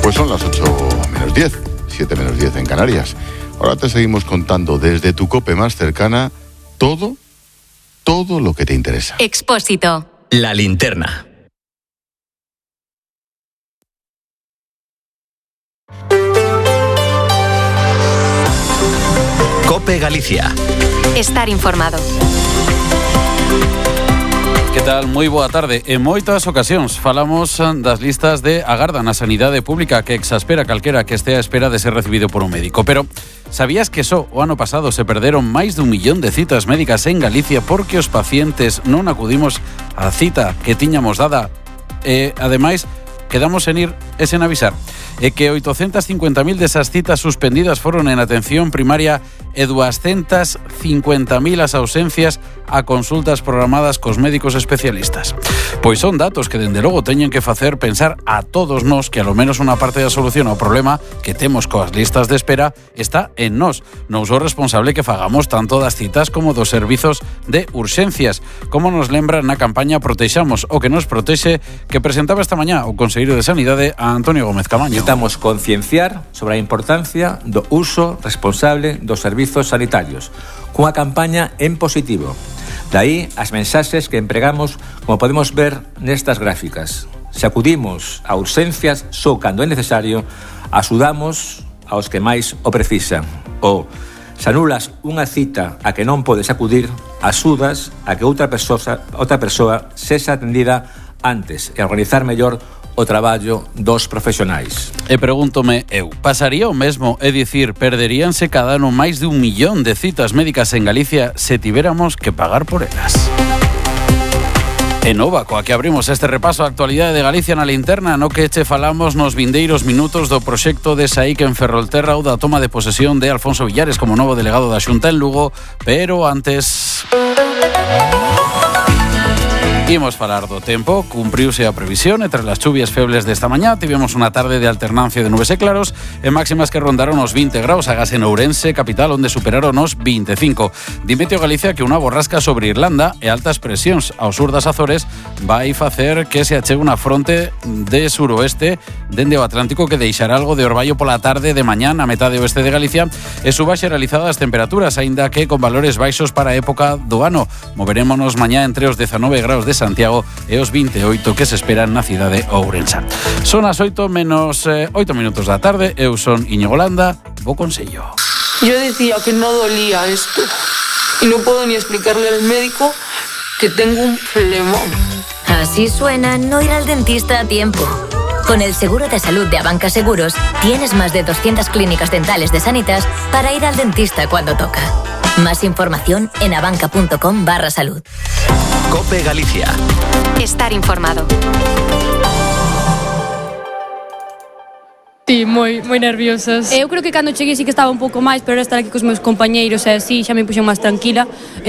Pues son las 8:10, 7:10 en Canarias. Ahora te seguimos contando desde tu COPE más cercana todo lo que te interesa. Expósito. La linterna. COPE Galicia. Estar informado. Que tal? Moi boa tarde. En moitas ocasións falamos das listas de agarda na sanidade pública que exaspera calquera que estea a espera de ser recibido por un médico. Pero sabías que só o ano pasado se perderon máis de 1 millón de citas médicas en Galicia porque os pacientes non acudimos á cita que tiñamos dada? Ademais, quedamos en ir e sen avisar. E que 850.000 desas citas suspendidas foron en atención primaria e 250.000 as ausencias a consultas programadas cos médicos especialistas. Pois son datos que dende logo teñen que facer pensar a todos nós que a lo menos unha parte da solución ao problema que temos coas listas de espera está en nós. Non sou responsable que fagamos tanto das citas como dos servizos de urxencias, como nos lembra na campaña Protexamos o que nos protexe que presentaba esta mañá o Conselleiro de Sanidade a Antonio Gómez Camaño. Necesitamos concienciar sobre a importancia do uso responsable dos servizos sanitarios, cunha campaña en positivo. Daí as mensaxes que empregamos, como podemos ver nestas gráficas. Se acudimos a urxencias só cando é necesario, axudamos aos que máis o precisan. Ou, se anulas unha cita a que non podes acudir, axudas a que outra persoa sexa atendida antes e organizar mellor o traballo dos profesionais. E pregúntome eu, pasaría o mesmo, é dicir, perderíanse cada ano máis de 1 millón de citas médicas en Galicia se tivéramos que pagar por elas? E nova, coa que abrimos este repaso á actualidade de Galicia na linterna, no que che falamos nos vindeiros minutos do proxecto de SAIC en Ferrolterra ou da toma de posesión de Alfonso Villares como novo delegado da Xunta en Lugo, pero antes... Imos falar do tempo, cumpriuse a previsión e tras las chuvias febles desta mañá tivemos unha tarde de alternancia de nubes e claros e máximas que rondaron os 20 graus agás en Ourense, capital, onde superaron os 25. Di Meteo Galicia que unha borrasca sobre Irlanda e altas presións ao sur das Azores vai facer que se achegue unha fronte de suroeste dende o Atlántico que deixará algo de orballo pola tarde de mañá na metade oeste de Galicia e suba xeralizada as temperaturas, aínda que con valores baixos para a época do ano. Moverémonos mañá entre os 19 graus de Santiago e os 28 que se esperan na cidade ourensá. Son as 8 menos 8 minutos da tarde. Eu son Íñigo Landa, bo consello. Yo decía que no dolía esto y no puedo ni explicarle al médico que tengo un flemón. Así suena no ir al dentista a tiempo. Con el seguro de salud de Abanca Seguros tienes más de 200 clínicas dentales de Sanitas para ir al dentista cuando toca. Más información en abanca.com/salud. COPE Galicia. Estar informado. Sí, moi nerviosas. Eu creo que cando cheguei sí que estaba un pouco máis, pero estar aquí cos meus compañeiros e así xa me puxo máis tranquila.